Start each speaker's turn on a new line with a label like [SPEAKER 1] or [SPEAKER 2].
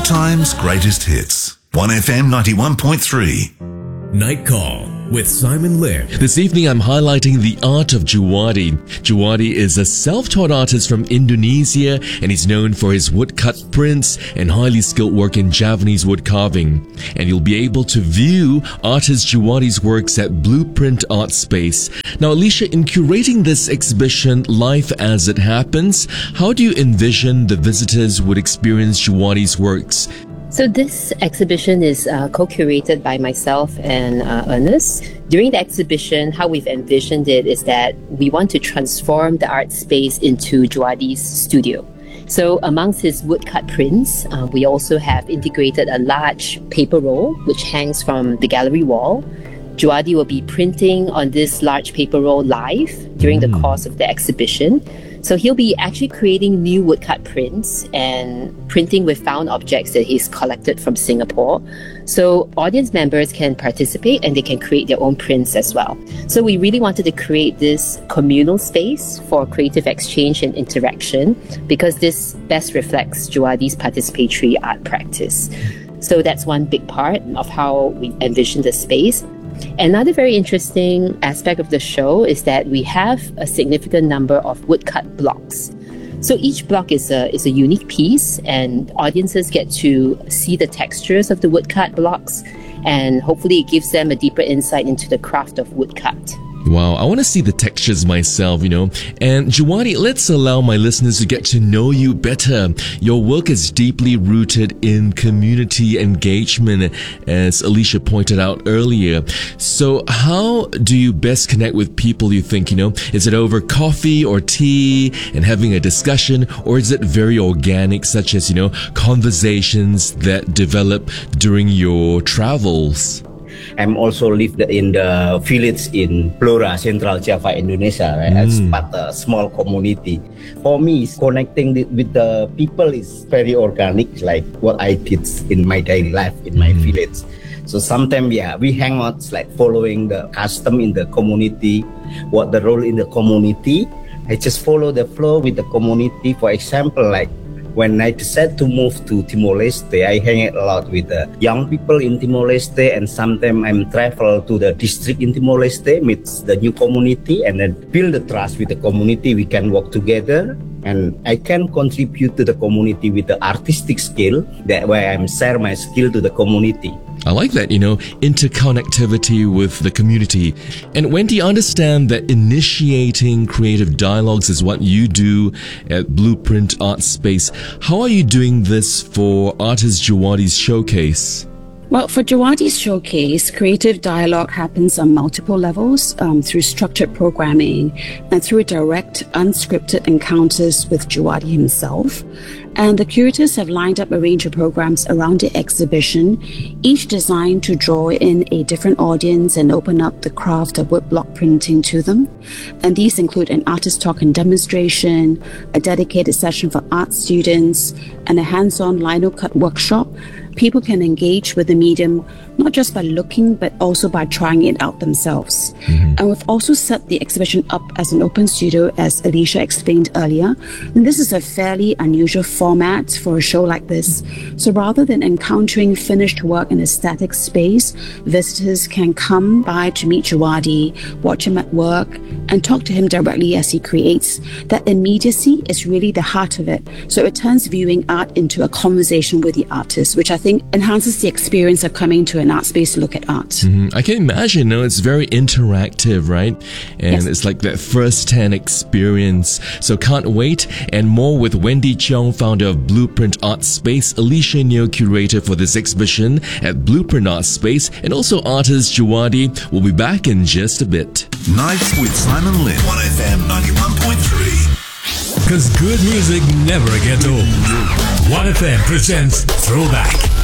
[SPEAKER 1] time's greatest hits. 1FM 91.3.
[SPEAKER 2] Night Call with Simon Lim.
[SPEAKER 3] This evening I'm highlighting the art of Juwadi. Juwadi is a self-taught artist from Indonesia and he's known for his woodcut prints and highly skilled work in Javanese wood carving. And you'll be able to view artist Juwadi's works at Blueprint Art Space. Now Alicia, in curating this exhibition, Life as It Happens, how do you envision the visitors would experience Juwadi's works?
[SPEAKER 4] So this exhibition is co-curated by myself and Ernest. During the exhibition, how we've envisioned it is that we want to transform the art space into Juwadi's studio. So amongst his woodcut prints, we also have integrated a large paper roll which hangs from the gallery wall. Juwadi will be printing on this large paper roll live during the course of the exhibition. So he'll be actually creating new woodcut prints and printing with found objects that he's collected from Singapore. So audience members can participate and they can create their own prints as well. So we really wanted to create this communal space for creative exchange and interaction because this best reflects Juwadi's participatory art practice. So that's one big part of how we envision the space. Another very interesting aspect of the show is that we have a significant number of woodcut blocks. So each block is a unique piece and audiences get to see the textures of the woodcut blocks and hopefully it gives them a deeper insight into the craft of woodcut.
[SPEAKER 3] Wow, I want to see the textures myself, And Juwadi, let's allow my listeners to get to know you better. Your work is deeply rooted in community engagement, as Alicia pointed out earlier. So how do you best connect with people, you think, Is it over coffee or tea and having a discussion, or is it very organic, such as, conversations that develop during your travels?
[SPEAKER 5] I'm also lived in the village in Blora, Central Java, Indonesia, right? As part of a small community. For me, connecting with the people is very organic, like what I did in my daily life in my village. So sometimes, we hang out, like following the custom in the community, what the role in the community. I just follow the flow with the community. For example, like when I decided to move to Timor-Leste, I hang out a lot with the young people in Timor-Leste, and sometimes I'm travel to the district in Timor-Leste, meet the new community, and then build the trust with the community. We can work together, and I can contribute to the community with the artistic skill. That way, I'm share my skill to the community.
[SPEAKER 3] I like that, interconnectivity with the community. And when do you understand that initiating creative dialogues is what you do at Blueprint Art Space? How are you doing this for artist Juwadi's showcase?
[SPEAKER 6] Well, for Juwadi's showcase, creative dialogue happens on multiple levels through structured programming and through direct, unscripted encounters with Juwadi himself. And the curators have lined up a range of programs around the exhibition, each designed to draw in a different audience and open up the craft of woodblock printing to them. And these include an artist talk and demonstration, a dedicated session for art students, and a hands-on lino cut workshop. People can engage with the medium not just by looking, but also by trying it out themselves. And we've also set the exhibition up as an open studio, as Alicia explained earlier. And this is a fairly unusual format for a show like this. So rather than encountering finished work in a static space, visitors can come by to meet Juwadi, watch him at work, and talk to him directly as he creates. That immediacy is really the heart of it. So it turns viewing art into a conversation with the artist, which I think enhances the experience of coming to an art space to look at art.
[SPEAKER 3] I can imagine, it's very interactive, right? And
[SPEAKER 6] Yes.
[SPEAKER 3] It's like that first-hand experience. So can't wait. And more with Wendy Cheong, founder of Blueprint Art Space, Alicia Neo, curator for this exhibition at Blueprint Art Space, and also artist Juwadi. We'll be back in just a bit.
[SPEAKER 1] Nights with Simon Lim. 1FM 91.3.
[SPEAKER 2] Because good music never gets old. 1FM presents Throwback.